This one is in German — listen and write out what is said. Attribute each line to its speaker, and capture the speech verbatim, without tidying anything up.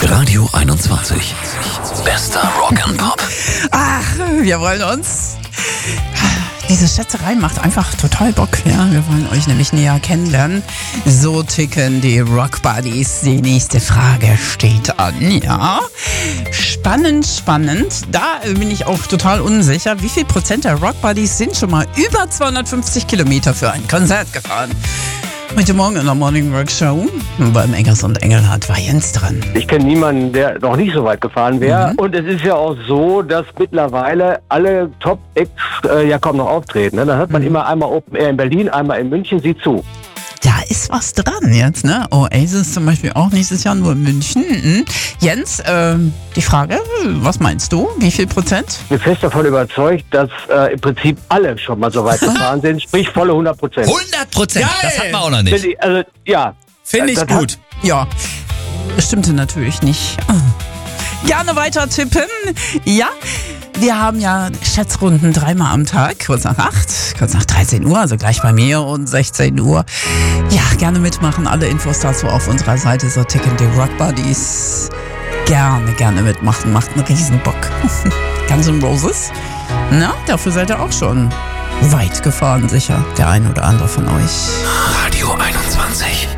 Speaker 1: Radio einundzwanzig. Bester Rock and Pop.
Speaker 2: Ach, wir wollen uns... Diese Schätzerei macht einfach total Bock. Ja, wir wollen euch nämlich näher kennenlernen. So ticken die Rock Buddies. Die nächste Frage steht an. Ja, spannend, spannend. Da bin ich auch total unsicher. Wie viel Prozent der Rock Buddies sind schon mal über zweihundertfünfzig Kilometer für ein Konzert gefahren? Heute Morgen in der Morning Rock Show beim Eggers und Engelhardt war Jens dran.
Speaker 3: Ich kenne niemanden, der noch nicht so weit gefahren wäre. Mhm. Und es ist ja auch so, dass mittlerweile alle Top-Acts äh, ja kaum noch auftreten. Ne? Da hört man mhm. immer einmal Open Air in Berlin, einmal in München, sieh zu.
Speaker 2: Da ist was dran jetzt, ne? Oasis zum Beispiel auch nächstes Jahr nur in München. Mhm. Jens, äh, die Frage, was meinst du? Wie viel Prozent?
Speaker 3: Ich bin fest davon überzeugt, dass äh, im Prinzip alle schon mal so weit gefahren sind, sprich volle hundert Prozent.
Speaker 1: hundert Prozent? Das hat man auch noch nicht.
Speaker 3: Ich, also, ja.
Speaker 1: Finde ich
Speaker 3: das
Speaker 1: gut.
Speaker 3: Hat,
Speaker 2: ja, das stimmte natürlich nicht. Gerne weiter tippen. Ja, wir haben ja Schätzrunden dreimal am Tag, kurz nach acht, kurz nach dreizehn Uhr, also gleich bei mir und sechzehn Uhr. Ja, gerne mitmachen. Alle Infos dazu auf unserer Seite, so ticken die Rock Buddies. Gerne, gerne mitmachen. Macht einen Riesenbock. Guns N' Roses. Na, dafür seid ihr auch schon weit gefahren, sicher. Der ein oder andere von euch.
Speaker 1: Radio einundzwanzig.